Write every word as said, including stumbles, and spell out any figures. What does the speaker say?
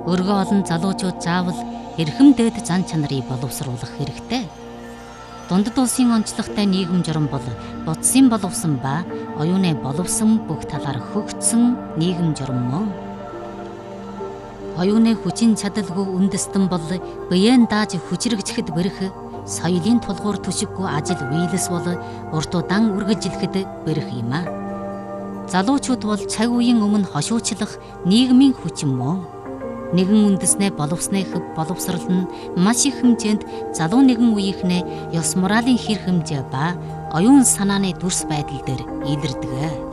Өргөө олон залуучууд заавал эрхэм дээд зан чанарыг боловсруулах хэрэгтэй. Дундад улсын онцлогтой нийгэм журам бол бодсын боловсон ба оюуны боловсон бүх талаар хөгжсөн нийгэм журам мөн. Оюуны хүчин чадалгүй үндэстэн бол биеэн дааж хүчрэгчэхэд бэрх, соёлын тулгуур түшиггүй ажил үйлс бол урт удаан үргэлжлэхэд бэрх юм а. Залуучууд бол цаг үеийн өмнө хошуучлах нийгмийн хүчин мөн. Нэгэн үндэснээ боловсны хөв боловсрол нь маш их хэмжээнд залуу нэгэн үеийнхнээ ёс моралын хэр хэмжээ ба оюун санааны дүрс байдал дээр илэрдэг.